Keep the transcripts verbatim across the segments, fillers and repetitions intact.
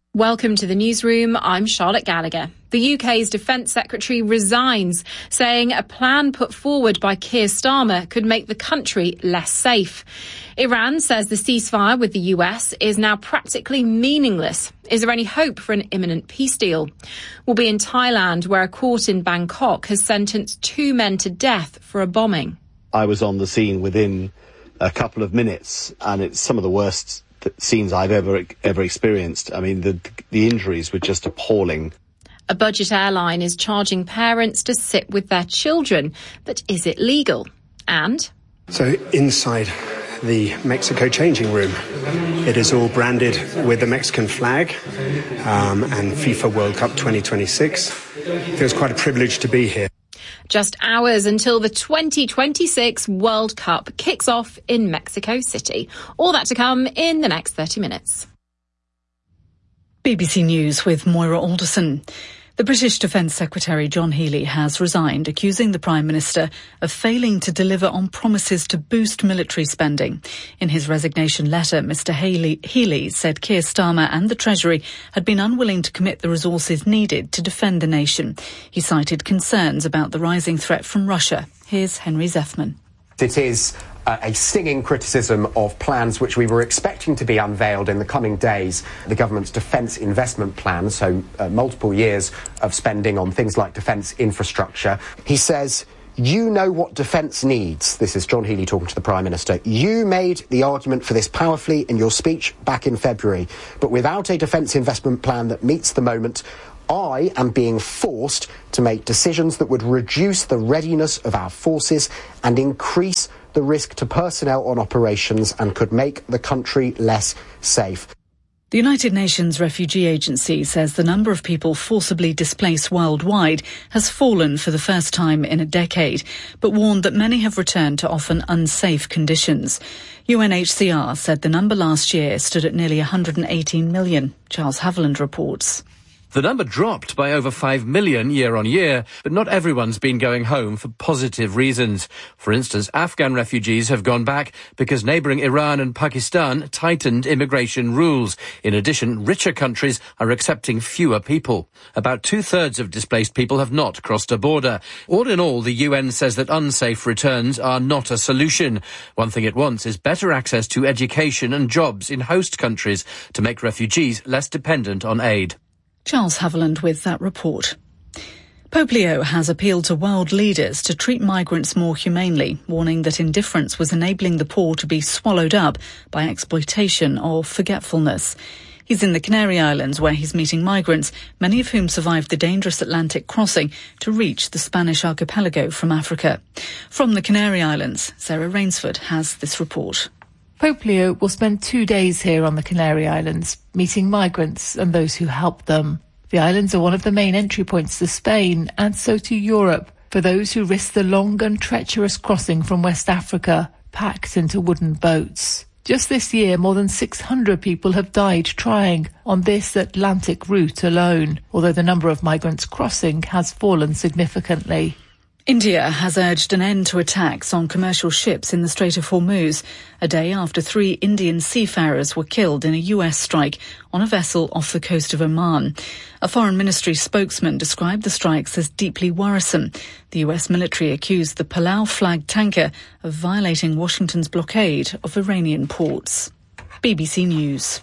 Welcome to the newsroom. I'm Charlotte Gallagher. The U K's Defence Secretary resigns, saying a plan put forward by Keir Starmer could make the country less safe. Iran says the ceasefire with the U S is now practically meaningless. Is there any hope for an imminent peace deal? We'll be in Thailand, where a court in Bangkok has sentenced two men to death for a bombing. I was on the scene within a couple of minutes, and it's some of the worst scenes I've ever ever experienced. I mean, the the injuries were just appalling. A budget airline is charging parents to sit with their children, but is it legal? And so inside the Mexico changing room, it is all branded with the Mexican flag um, and FIFA World Cup twenty twenty-six. It was quite a privilege to be here. Just hours until the twenty twenty-six World Cup kicks off in Mexico City. All that to come in the next thirty minutes. B B C News with Moira Alderson. The British Defence Secretary John Healey has resigned, accusing the Prime Minister of failing to deliver on promises to boost military spending. In his resignation letter, Mr Healey, Healey said Keir Starmer and the Treasury had been unwilling to commit the resources needed to defend the nation. He cited concerns about the rising threat from Russia. Here's Henry Zeffman. It is uh, a stinging criticism of plans which we were expecting to be unveiled in the coming days. The government's defence investment plan, so uh, multiple years of spending on things like defence infrastructure. He says, you know what defence needs. This is John Healey talking to the Prime Minister. You made the argument for this powerfully in your speech back in February. But without a defence investment plan that meets the moment, I am being forced to make decisions that would reduce the readiness of our forces and increase the risk to personnel on operations and could make the country less safe. The United Nations Refugee Agency says the number of people forcibly displaced worldwide has fallen for the first time in a decade, but warned that many have returned to often unsafe conditions. U N H C R said the number last year stood at nearly one hundred eighteen million. Charles Haviland reports. The number dropped by over five million year on year, but not everyone's been going home for positive reasons. For instance, Afghan refugees have gone back because neighbouring Iran and Pakistan tightened immigration rules. In addition, richer countries are accepting fewer people. About two-thirds of displaced people have not crossed a border. All in all, the U N says that unsafe returns are not a solution. One thing it wants is better access to education and jobs in host countries to make refugees less dependent on aid. Charles Haviland with that report. Pope Leo has appealed to world leaders to treat migrants more humanely, warning that indifference was enabling the poor to be swallowed up by exploitation or forgetfulness. He's in the Canary Islands, where he's meeting migrants, many of whom survived the dangerous Atlantic crossing to reach the Spanish archipelago from Africa. From the Canary Islands, Sarah Rainsford has this report. Pope Leo will spend two days here on the Canary Islands, meeting migrants and those who help them. The islands are one of the main entry points to Spain and so to Europe for those who risk the long and treacherous crossing from West Africa, packed into wooden boats. Just this year, more than six hundred people have died trying on this Atlantic route alone, although the number of migrants crossing has fallen significantly. India has urged an end to attacks on commercial ships in the Strait of Hormuz, a day after three Indian seafarers were killed in a U S strike on a vessel off the coast of Oman. A foreign ministry spokesman described the strikes as deeply worrisome. The U S military accused the Palau-flagged tanker of violating Washington's blockade of Iranian ports. B B C News.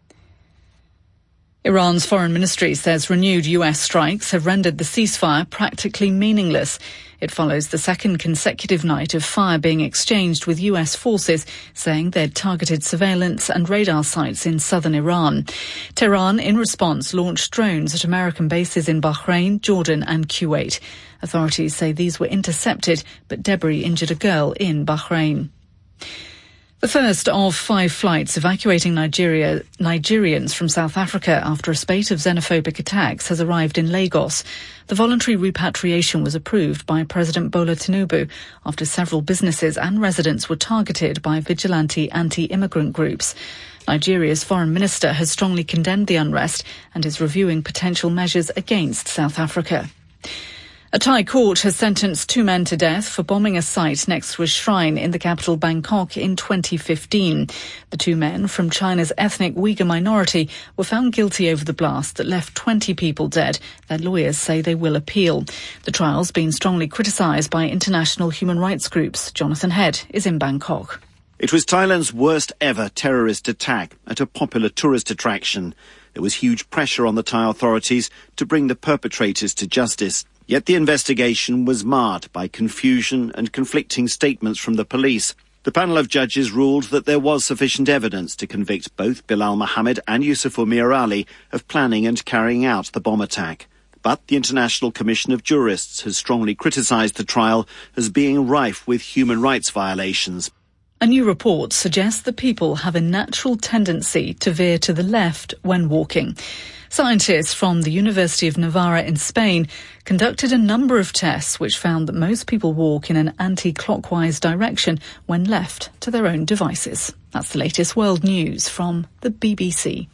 Iran's foreign ministry says renewed U S strikes have rendered the ceasefire practically meaningless. It follows the second consecutive night of fire being exchanged with U S forces, saying they'd targeted surveillance and radar sites in southern Iran. Tehran, in response, launched drones at American bases in Bahrain, Jordan and Kuwait. Authorities say these were intercepted, but debris injured a girl in Bahrain. The first of five flights evacuating Nigeria, Nigerians from South Africa after a spate of xenophobic attacks has arrived in Lagos. The voluntary repatriation was approved by President Bola Tinubu after several businesses and residents were targeted by vigilante anti-immigrant groups. Nigeria's foreign minister has strongly condemned the unrest and is reviewing potential measures against South Africa. A Thai court has sentenced two men to death for bombing a site next to a shrine in the capital Bangkok in twenty fifteen. The two men from China's ethnic Uyghur minority were found guilty over the blast that left twenty people dead. Their lawyers say they will appeal. The trial's been strongly criticised by international human rights groups. Jonathan Head is in Bangkok. It was Thailand's worst ever terrorist attack at a popular tourist attraction. There was huge pressure on the Thai authorities to bring the perpetrators to justice. Yet the investigation was marred by confusion and conflicting statements from the police. The panel of judges ruled that there was sufficient evidence to convict both Bilal Mohammed and Yusufur Mir Ali of planning and carrying out the bomb attack. But the International Commission of Jurists has strongly criticised the trial as being rife with human rights violations. A new report suggests that people have a natural tendency to veer to the left when walking. Scientists from the University of Navarra in Spain conducted a number of tests which found that most people walk in an anti-clockwise direction when left to their own devices. That's the latest world news from the B B C.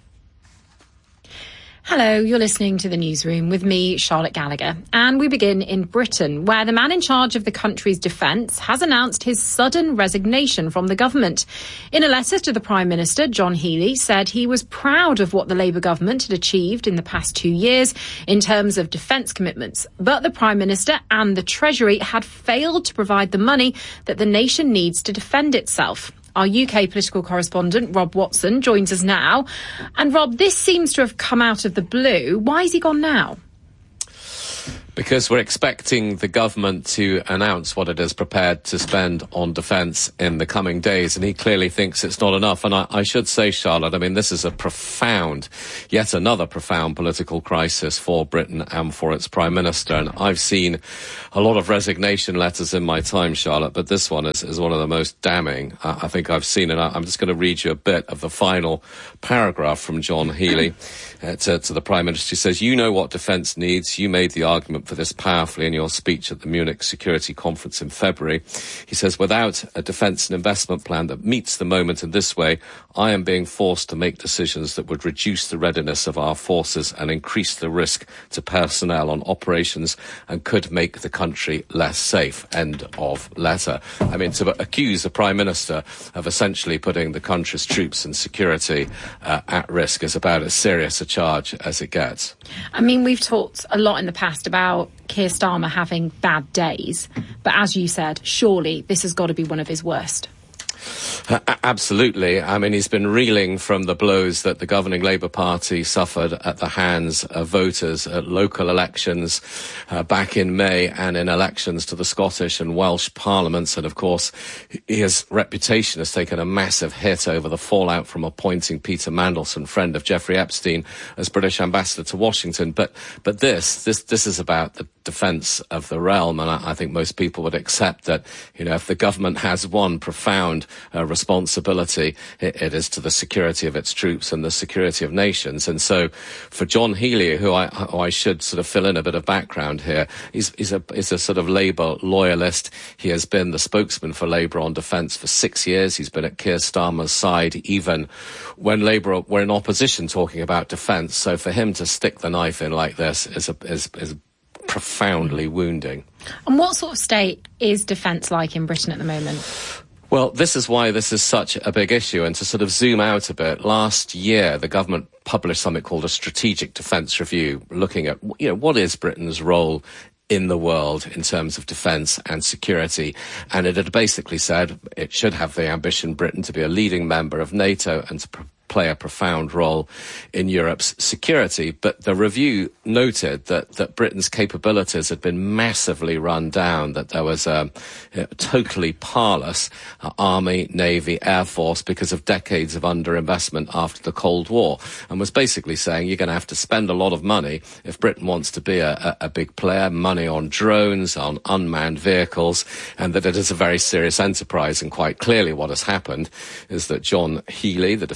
Hello, you're listening to The Newsroom with me, Charlotte Gallagher. And we begin in Britain, where the man in charge of the country's defence has announced his sudden resignation from the government. In a letter to the Prime Minister, John Healey said he was proud of what the Labour government had achieved in the past two years in terms of defence commitments. But the Prime Minister and the Treasury had failed to provide the money that the nation needs to defend itself. Our U K political correspondent, Rob Watson, joins us now. And Rob, this seems to have come out of the blue. Why has he gone now? Because we're expecting the government to announce what it is prepared to spend on defence in the coming days, and he clearly thinks it's not enough. And I, I should say, Charlotte, I mean, this is a profound, yet another profound political crisis for Britain and for its Prime Minister. And I've seen a lot of resignation letters in my time, Charlotte, but this one is, is one of the most damning uh, I think I've seen. And I, I'm just going to read you a bit of the final paragraph from John Healey uh, to, to the Prime Minister. He says, "You know what defence needs. You made the argument for this powerfully in your speech at the Munich Security Conference in February." He says, "Without a defence and investment plan that meets the moment in this way, I am being forced to make decisions that would reduce the readiness of our forces and increase the risk to personnel on operations and could make the country less safe." End of letter. I mean, to accuse the Prime Minister of essentially putting the country's troops and security uh, at risk is about as serious a charge as it gets. I mean, we've talked a lot in the past about Keir Starmer having bad days, but as you said, surely this has got to be one of his worst. Uh, absolutely. I mean, he's been reeling from the blows that the governing Labour Party suffered at the hands of voters at local elections uh, back in May and in elections to the Scottish and Welsh parliaments. And of course, his reputation has taken a massive hit over the fallout from appointing Peter Mandelson, friend of Jeffrey Epstein, as British ambassador to Washington. But but this this this is about the defence of the realm, and I, I think most people would accept that, you know, if the government has one profound uh, responsibility, it, it is to the security of its troops and the security of nations. And so for John Healey, who I, who I should sort of fill in a bit of background here, he's, he's, a, he's a sort of Labour loyalist. He has been the spokesman for Labour on defence for six years. He's been at Keir Starmer's side even when Labour were in opposition talking about defence. So for him to stick the knife in like this is a, is, is profoundly wounding. And what sort of state is defence like in Britain at the moment? Well, this is why this is such a big issue. And to sort of zoom out a bit, last year the government published something called a Strategic Defence Review, looking at, you know, what is Britain's role in the world in terms of defence and security. And it had basically said it should have the ambition, Britain, to be a leading member of NATO and to pr- play a profound role in Europe's security. But the review noted that, that Britain's capabilities had been massively run down, that there was a, a totally parlous uh, army, navy, air force because of decades of underinvestment after the Cold War, and was basically saying you're going to have to spend a lot of money if Britain wants to be a, a, a big player, money on drones, on unmanned vehicles, and that it is a very serious enterprise. And quite clearly what has happened is that John Healey, the Defence Secretary,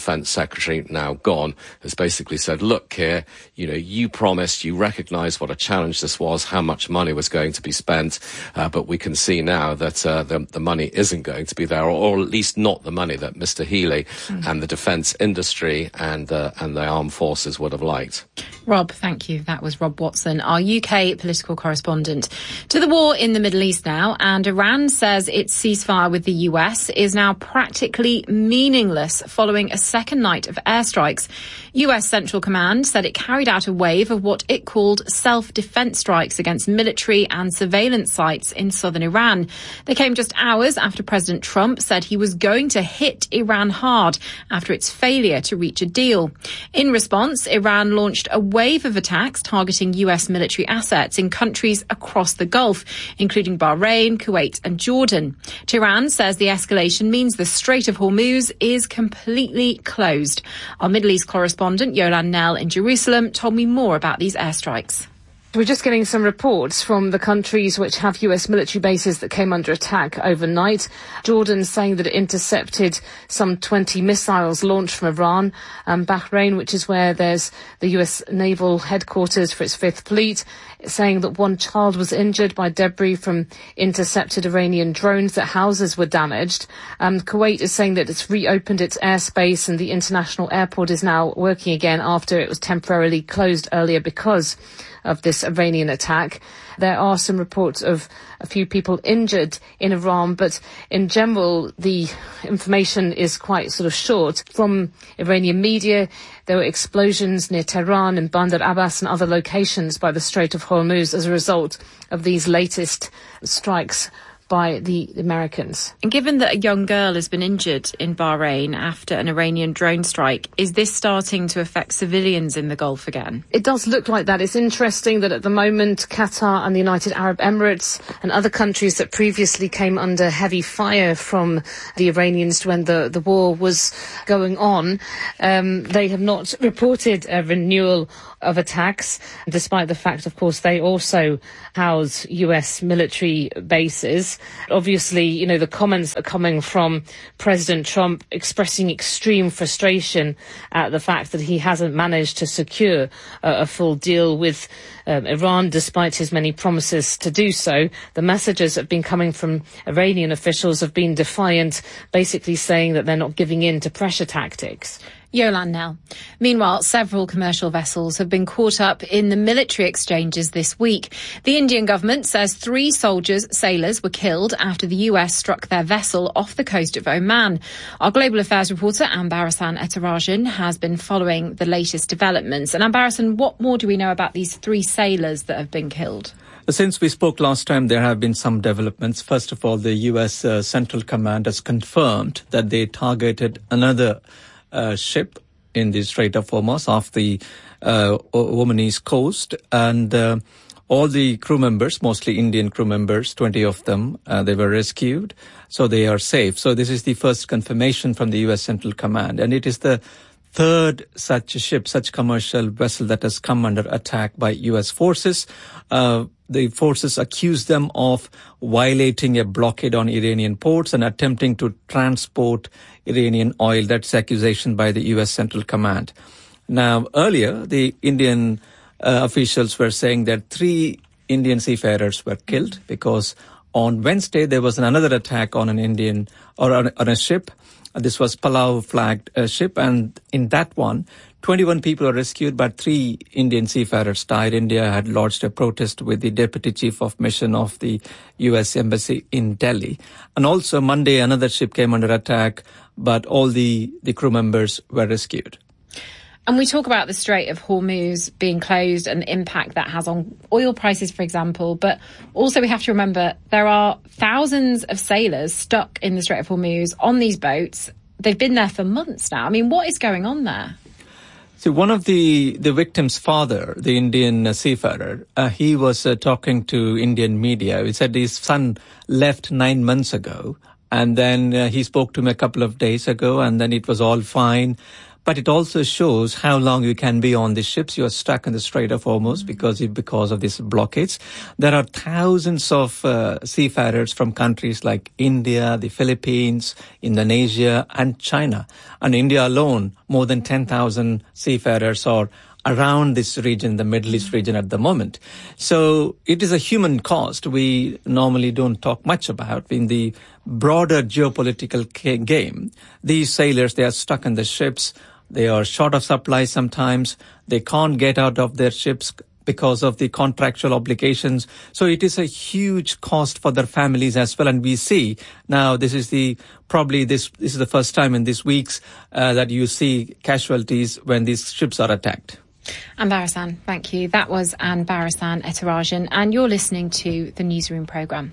secretary, now gone, has basically said, look, Keir, you know, you promised, you recognised what a challenge this was, how much money was going to be spent, uh, but we can see now that uh, the, the money isn't going to be there, or, or at least not the money that Mister Healey mm. and the defence industry and, uh, and the armed forces would have liked. Rob, thank you. That was Rob Watson, our U K political correspondent. To the war in the Middle East now, and Iran says its ceasefire with the U S is now practically meaningless following a second night of airstrikes. U S Central Command said it carried out a wave of what it called self-defense strikes against military and surveillance sites in southern Iran. They came just hours after President Trump said he was going to hit Iran hard after its failure to reach a deal. In response, Iran launched a wave of attacks targeting U S military assets in countries across the Gulf, including Bahrain, Kuwait and Jordan. Tehran says the escalation means the Strait of Hormuz is completely closed. Our Middle East correspondent, Yolan Nell in Jerusalem, told me more about these airstrikes. We're just getting some reports from the countries which have U S military bases that came under attack overnight. Jordan saying that it intercepted some twenty missiles launched from Iran. Um, Bahrain, which is where there's the U S naval headquarters for its Fifth Fleet, saying that one child was injured by debris from intercepted Iranian drones, that houses were damaged. Um, Kuwait is saying that it's reopened its airspace and the international airport is now working again after it was temporarily closed earlier because of this Iranian attack. There are some reports of a few people injured in Iran, but in general, the information is quite sort of short. From Iranian media, there were explosions near Tehran and Bandar Abbas and other locations by the Strait of Hormuz as a result of these latest strikes by the Americans. And given that a young girl has been injured in Bahrain after an Iranian drone strike, is this starting to affect civilians in the Gulf again? It does look like that. It's interesting that at the moment Qatar and the United Arab Emirates and other countries that previously came under heavy fire from the Iranians when the, the war was going on, um, they have not reported a renewal of attacks, despite the fact, of course, they also house U S military bases. Obviously, you know, the comments are coming from President Trump expressing extreme frustration at the fact that he hasn't managed to secure uh, a full deal with um, Iran, despite his many promises to do so. The messages that have been coming from Iranian officials have been defiant, basically saying that they're not giving in to pressure tactics. Yolan Nell. Meanwhile, several commercial vessels have been caught up in the military exchanges this week. The Indian government says three soldiers, sailors, were killed after the U S struck their vessel off the coast of Oman. Our global affairs reporter, Ambarasan Etarajan, has been following the latest developments. And Ambarasan, what more do we know about these three sailors that have been killed? Since we spoke last time, there have been some developments. First of all, the U S uh, Central Command has confirmed that they targeted another Uh, ship in the Strait of Hormuz off the uh, Omanese coast, and uh, all the crew members, mostly Indian crew members, twenty of them, uh, they were rescued, so they are safe. So this is the first confirmation from the U S Central Command, and it is the third such ship, such commercial vessel that has come under attack by U S forces. Uh, the forces accuse them of violating a blockade on Iranian ports and attempting to transport Iranian oil. That's accusation by the U S Central Command. Now, earlier, the Indian uh, officials were saying that three Indian seafarers were killed because on Wednesday there was another attack on an Indian or on, on a ship. This was Palau flagged uh, ship, and in that one, twenty-one people were rescued, but three Indian seafarers died. India had lodged a protest with the Deputy Chief of Mission of the U S Embassy in Delhi. And also Monday, another ship came under attack, but all the, the crew members were rescued. And we talk about the Strait of Hormuz being closed and the impact that has on oil prices, for example. But also we have to remember there are thousands of sailors stuck in the Strait of Hormuz on these boats. They've been there for months now. I mean, what is going on there? So one of the, the victim's father, the Indian uh, seafarer, uh, he was uh, talking to Indian media. He said his son left nine months ago. And then uh, he spoke to me a couple of days ago, and then it was all fine. but it also shows how long you can be on the ships. You are stuck in the Strait of Hormuz because because of these blockades. There are thousands of uh, seafarers from countries like India, the Philippines, Indonesia, and China. And India alone, more than ten thousand seafarers are around this region, the Middle East region at the moment. So it is a human cost we normally don't talk much about in the broader geopolitical game. These sailors, they are stuck in the ships. They are short of supplies sometimes. They can't get out of their ships because of the contractual obligations. So it is a huge cost for their families as well. And we see now this is the probably this this is the first time in these weeks uh, that you see casualties when these ships are attacked. Anne Barasan, thank you. That was Anne Barasan Etarajan, and you're listening to the Newsroom programme.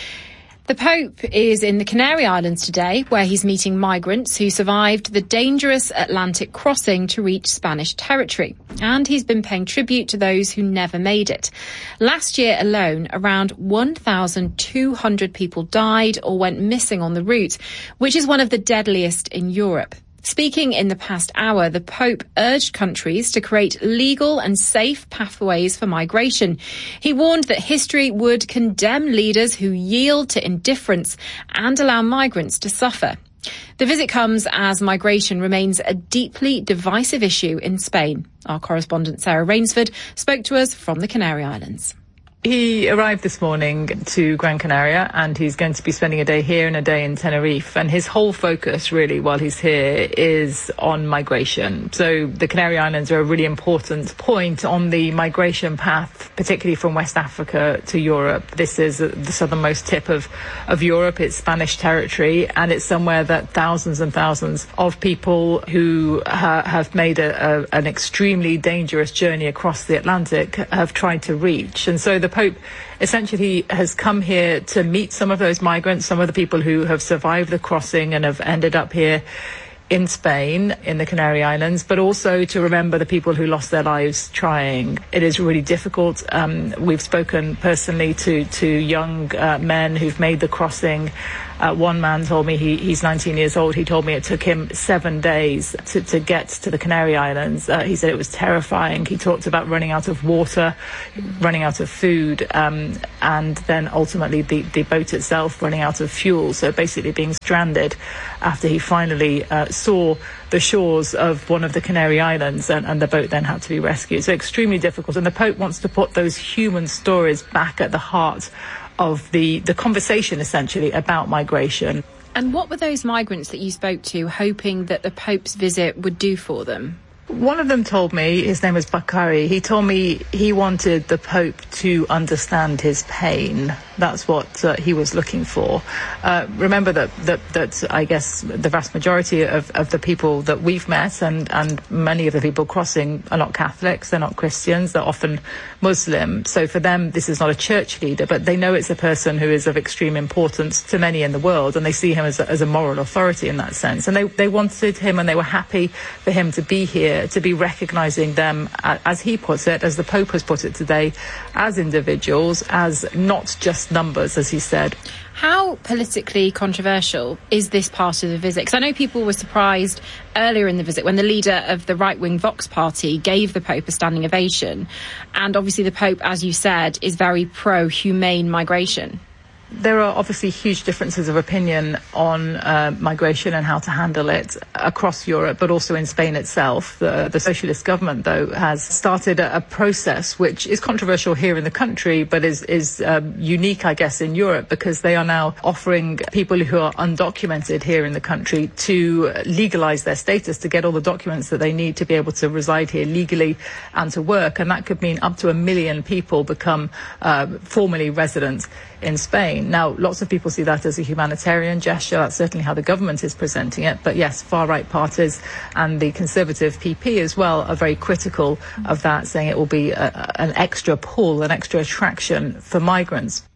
The Pope is in the Canary Islands today, where he's meeting migrants who survived the dangerous Atlantic crossing to reach Spanish territory. And he's been paying tribute to those who never made it. Last year alone, around one thousand two hundred people died or went missing on the route, which is one of the deadliest in Europe. Speaking in the past hour, the Pope urged countries to create legal and safe pathways for migration. He warned that history would condemn leaders who yield to indifference and allow migrants to suffer. The visit comes as migration remains a deeply divisive issue in Spain. Our correspondent Sarah Rainsford spoke to us from the Canary Islands. He arrived this morning to Gran Canaria, and he's going to be spending a day here and a day in Tenerife. And his whole focus, really, while he's here, is on migration. So the Canary Islands are a really important point on the migration path, particularly from West Africa to Europe. This is the southernmost tip of, of Europe. It's Spanish territory, and it's somewhere that thousands and thousands of people who ha- have made a, a, an extremely dangerous journey across the Atlantic have tried to reach. And so the The Pope essentially has come here to meet some of those migrants, some of the people who have survived the crossing and have ended up here in Spain, in the Canary Islands, but also to remember the people who lost their lives trying. It is really difficult. Um, we've spoken personally to, to young uh, men who've made the crossing. Uh, one man told me he, he's nineteen years old. He told me it took him seven days to, to get to the Canary Islands. Uh, he said it was terrifying. He talked about running out of water, running out of food, um, and then ultimately the, the boat itself running out of fuel. So basically being stranded after he finally uh, saw the shores of one of the Canary Islands, and, and the boat then had to be rescued. So extremely difficult. And the Pope wants to put those human stories back at the heart of the, the conversation, essentially, about migration. And what were those migrants that you spoke to hoping that the Pope's visit would do for them? One of them told me, his name was Bakari, he told me he wanted the Pope to understand his pain. That's what uh, he was looking for. Uh, remember that, that, that I guess the vast majority of, of the people that we've met, and, and many of the people crossing, are not Catholics, they're not Christians, they're often Muslim. So for them, this is not a church leader, but they know it's a person who is of extreme importance to many in the world, and they see him as a, as a moral authority in that sense. And they, they wanted him, and they were happy for him to be here, to be recognising them, as he puts it, as the Pope has put it today, as individuals, as not just numbers, as he said. How politically controversial is this part of the visit? Because I know people were surprised earlier in the visit when the leader of the right-wing Vox Party gave the Pope a standing ovation. And obviously the Pope, as you said, is very pro-humane migration. There are obviously huge differences of opinion on uh, migration and how to handle it across Europe, but also in Spain itself. The, the socialist government, though, has started a, a process which is controversial here in the country, but is, is um, unique, I guess, in Europe, because they are now offering people who are undocumented here in the country to legalise their status, to get all the documents that they need to be able to reside here legally and to work. And that could mean up to a million people become uh, formally residents in Spain. Now, lots of people see that as a humanitarian gesture. That's certainly how the government is presenting it. But yes, far-right parties and the Conservative P P as well are very critical of that, saying it will be a, an extra pull, an extra attraction for migrants.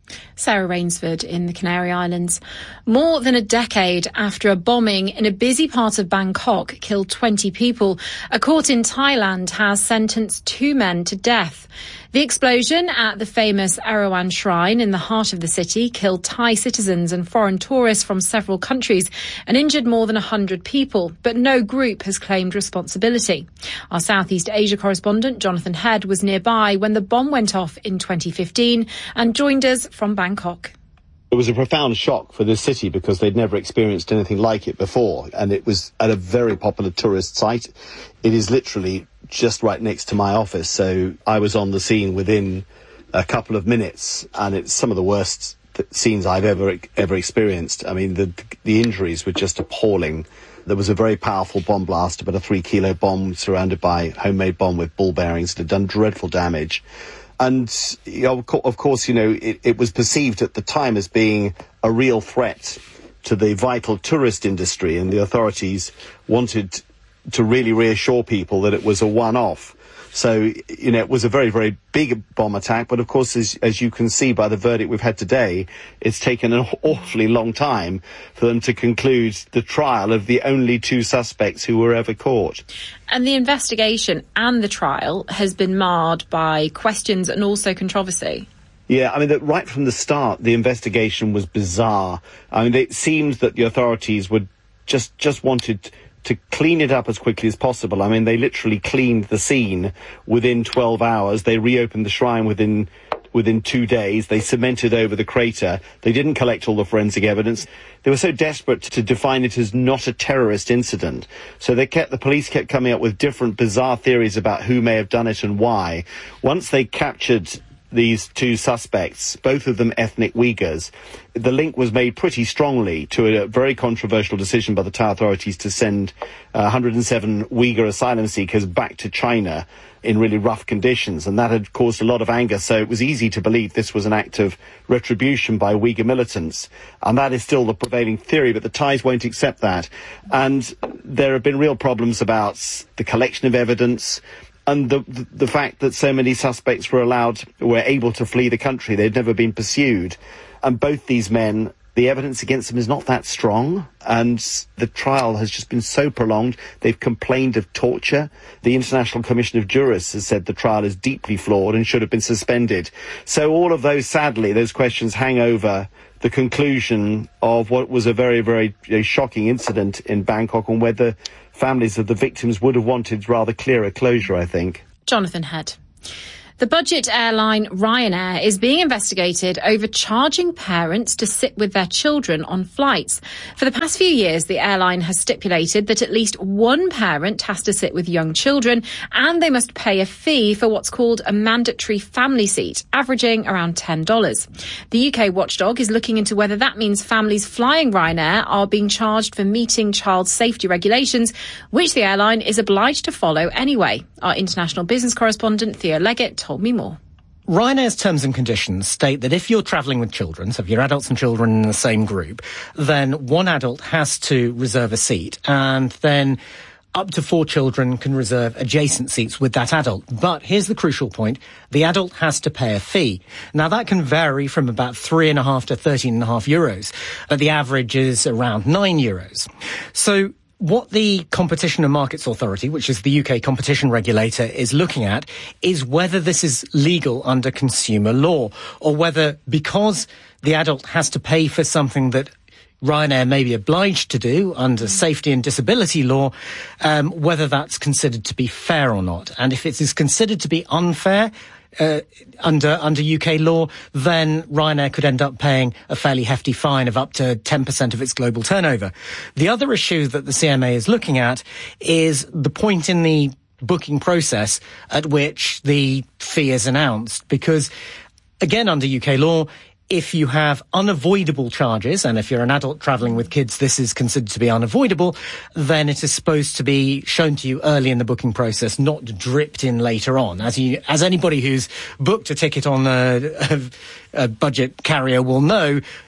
Sarah Rainsford in the Canary Islands. More than a decade after a bombing in a busy part of Bangkok killed twenty people, a court in Thailand has sentenced two men to death. The explosion at the famous Erawan Shrine in the heart of the city killed Thai citizens and foreign tourists from several countries and injured more than one hundred people, but no group has claimed responsibility. Our Southeast Asia correspondent Jonathan Head was nearby when the bomb went off in twenty fifteen and joined us from Bangkok. It was a profound shock for this city because they'd never experienced anything like it before, and it was at a very popular tourist site. It is literally just right next to my office, so I was on the scene within a couple of minutes, and it's some of the worst th- scenes I've ever ever experienced. I mean, the the injuries were just appalling. There was a very powerful bomb blast, about a three-kilo bomb surrounded by homemade bomb with ball bearings that had done dreadful damage. And, you know, of course, you know, it, it was perceived at the time as being a real threat to the vital tourist industry, and the authorities wanted to really reassure people that it was a one-off. So, you know, it was a very, very big bomb attack. But, of course, as, as you can see by the verdict we've had today, it's taken an awfully long time for them to conclude the trial of the only two suspects who were ever caught. And the investigation and the trial has been marred by questions and also controversy. Yeah, I mean, that right from the start, the investigation was bizarre. I mean, it seemed that the authorities would just just wanted to clean it up as quickly as possible. I mean, they literally cleaned the scene within twelve hours. They reopened the shrine within within two days. They cemented over the crater. They didn't collect all the forensic evidence. They were so desperate to define it as not a terrorist incident. So they kept, the police kept coming up with different bizarre theories about who may have done it and why. Once they captured these two suspects, both of them ethnic Uyghurs, the link was made pretty strongly to a very controversial decision by the Thai authorities to send uh, one hundred seven Uyghur asylum seekers back to China in really rough conditions, and that had caused a lot of anger. So it was easy to believe this was an act of retribution by Uyghur militants, and that is still the prevailing theory, but the Thais won't accept that. And there have been real problems about the collection of evidence, and the, the the fact that so many suspects were allowed, were able to flee the country. They'd never been pursued. And both these men, the evidence against them is not that strong, and the trial has just been so prolonged. They've complained of torture. The International Commission of Jurists has said the trial is deeply flawed and should have been suspended. So all of those, sadly, those questions hang over the conclusion of what was a very, very you know, shocking incident in Bangkok, and whether families of the victims would have wanted rather clearer closure, I think. Jonathan Head. The budget airline Ryanair is being investigated over charging parents to sit with their children on flights. For the past few years, the airline has stipulated that at least one parent has to sit with young children, and they must pay a fee for what's called a mandatory family seat, averaging around ten dollars. The U K watchdog is looking into whether that means families flying Ryanair are being charged for meeting child safety regulations, which the airline is obliged to follow anyway. Our international business correspondent Theo Leggett told me more. Ryanair's terms and conditions state that if you're travelling with children, so if you're adults and children in the same group, then one adult has to reserve a seat, and then up to four children can reserve adjacent seats with that adult. But here's the crucial point. The adult has to pay a fee. Now, that can vary from about three and a half to thirteen and a half euros, but the average is around nine euros. So what the Competition and Markets Authority, which is the U K competition regulator, is looking at is whether this is legal under consumer law, or whether, because the adult has to pay for something that Ryanair may be obliged to do under safety and disability law, um, whether that's considered to be fair or not. And if it is considered to be unfair, Uh, under under U K law, then Ryanair could end up paying a fairly hefty fine of up to ten percent of its global turnover. The other issue that the C M A is looking at is the point in the booking process at which the fee is announced, because, again, under U K law, if you have unavoidable charges, and if you're an adult travelling with kids, this is considered to be unavoidable, then it is supposed to be shown to you early in the booking process, not dripped in later on. As you, as anybody who's booked a ticket on a, a, a budget carrier will know,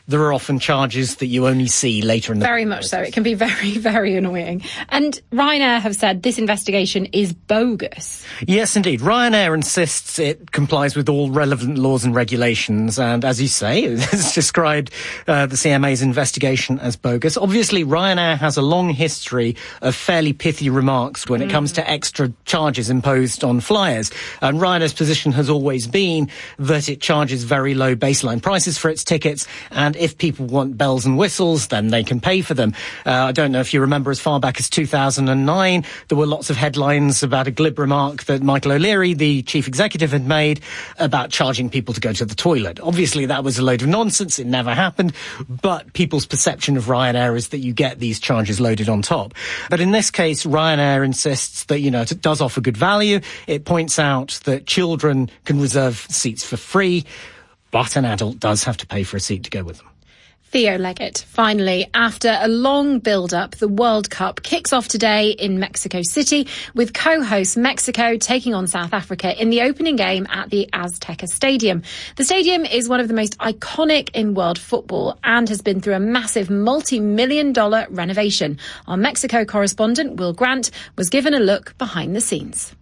there are often charges that you only see later in the Very much so. It can be very, very annoying. And Ryanair have said this investigation is bogus. Yes, indeed. Ryanair insists it complies with all relevant laws and regulations. And as you say, it's described uh, the C M A's investigation as bogus. Obviously, Ryanair has a long history of fairly pithy remarks when mm. it comes to extra charges imposed on flyers. And Ryanair's position has always been that it charges very low baseline prices for its tickets, and if people want bells and whistles, then they can pay for them. Uh, I don't know if you remember, as far back as two thousand nine, there were lots of headlines about a glib remark that Michael O'Leary, the chief executive, had made about charging people to go to the toilet. Obviously, that was a load of nonsense. It never happened. But people's perception of Ryanair is that you get these charges loaded on top. But in this case, Ryanair insists that, you know, it does offer good value. It points out that children can reserve seats for free, but an adult does have to pay for a seat to go with them. Theo Leggett. Finally, after a long build-up, the World Cup kicks off today in Mexico City, with co-host Mexico taking on South Africa in the opening game at the Azteca Stadium. The stadium is one of the most iconic in world football and has been through a massive multi-million dollar renovation. Our Mexico correspondent, Will Grant, was given a look behind the scenes.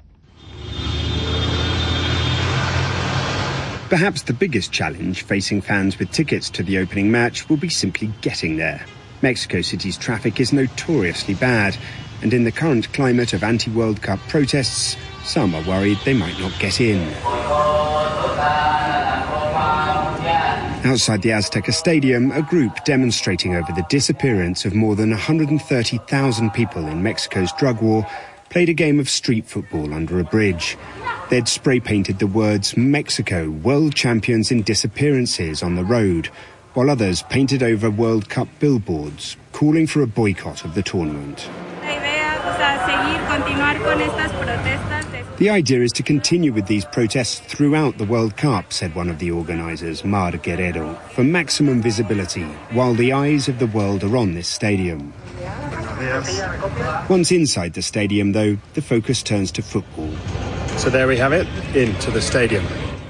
Perhaps the biggest challenge facing fans with tickets to the opening match will be simply getting there. Mexico City's traffic is notoriously bad, and in the current climate of anti-World Cup protests, some are worried they might not get in. Outside the Azteca Stadium, a group demonstrating over the disappearance of more than one hundred thirty thousand people in Mexico's drug war played a game of street football under a bridge. They'd spray-painted the words "Mexico, world champions in disappearances" on the road, while others painted over World Cup billboards, calling for a boycott of the tournament. The idea is to continue with these protests throughout the World Cup, said one of the organisers, Mar Guerrero, for maximum visibility, while the eyes of the world are on this stadium. Once inside the stadium, though, the focus turns to football. So there we have it, into the stadium.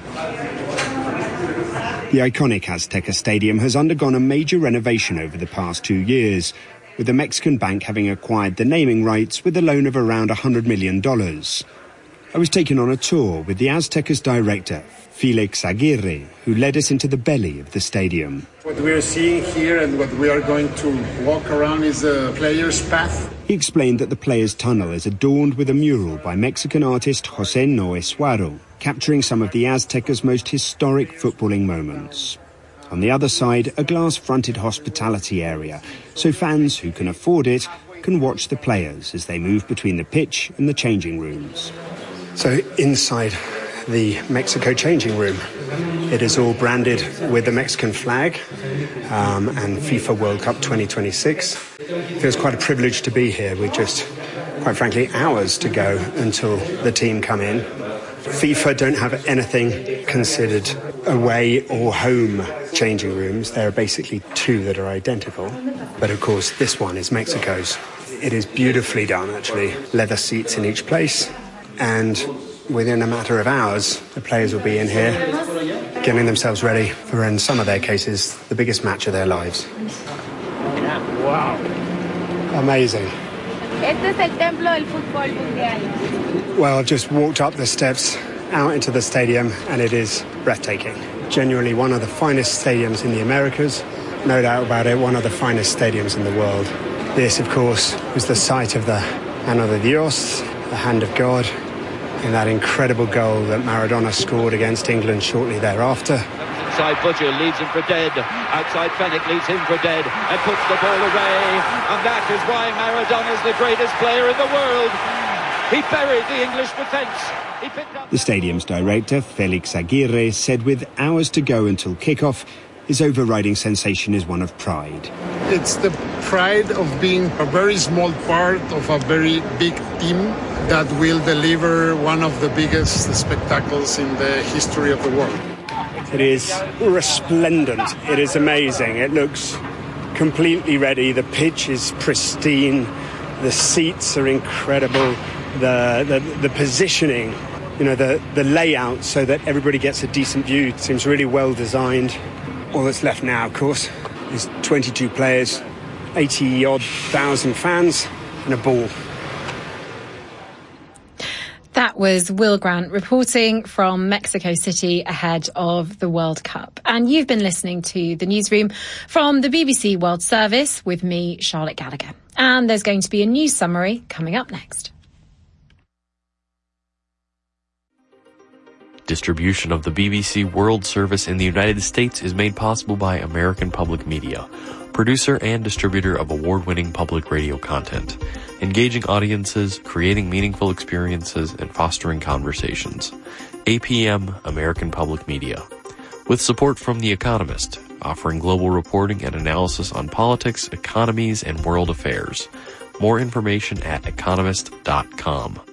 The iconic Azteca Stadium has undergone a major renovation over the past two years, with the Mexican bank having acquired the naming rights with a loan of around one hundred million dollars. I was taken on a tour with the Azteca's director, Felix Aguirre, who led us into the belly of the stadium. What we are seeing here and what we are going to walk around is the players' path. He explained that the players' tunnel is adorned with a mural by Mexican artist José Noé Suaro, capturing some of the Azteca's most historic footballing moments. On the other side, a glass-fronted hospitality area, so fans who can afford it can watch the players as they move between the pitch and the changing rooms. So inside the Mexico changing room, it is all branded with the Mexican flag um, and FIFA World Cup twenty twenty-six. It feels quite a privilege to be here with just, quite frankly, hours to go until the team come in. FIFA don't have anything considered away or home changing rooms. There are basically two that are identical. But of course, this one is Mexico's. It is beautifully done, actually. Leather seats in each place. And within a matter of hours, the players will be in here, getting themselves ready for, in some of their cases, the biggest match of their lives. Wow. Amazing. Well, I've just walked up the steps out into the stadium, and it is breathtaking. Genuinely one of the finest stadiums in the Americas. No doubt about it, one of the finest stadiums in the world. This, of course, was the site of the Mano de Dios, the hand of God, in that incredible goal that Maradona scored against England shortly thereafter. Inside Butcher leads him for dead. Outside Fennick leads him for dead and puts the ball away. And that is why Maradona's the greatest player in the world. He buried the English defence. He picked up... The stadium's director, Felix Aguirre, said with hours to go until kickoff, his overriding sensation is one of pride. It's the pride of being a very small part of a very big team that will deliver one of the biggest spectacles in the history of the world. It is resplendent. It is amazing. It looks completely ready. The pitch is pristine. The seats are incredible. The the, the positioning, you know, the, the layout so that everybody gets a decent view seems really well designed. All that's left now, of course, There's twenty-two players, eighty odd thousand fans, and a ball. That was Will Grant reporting from Mexico City ahead of the World Cup. And you've been listening to The Newsroom from the B B C World Service with me, Charlotte Gallagher. And there's going to be a news summary coming up next. Distribution of the B B C World Service in the United States is made possible by American Public Media, producer and distributor of award-winning public radio content, engaging audiences, creating meaningful experiences, and fostering conversations. A P M, American Public Media. With support from The Economist, offering global reporting and analysis on politics, economies, and world affairs. More information at economist dot com.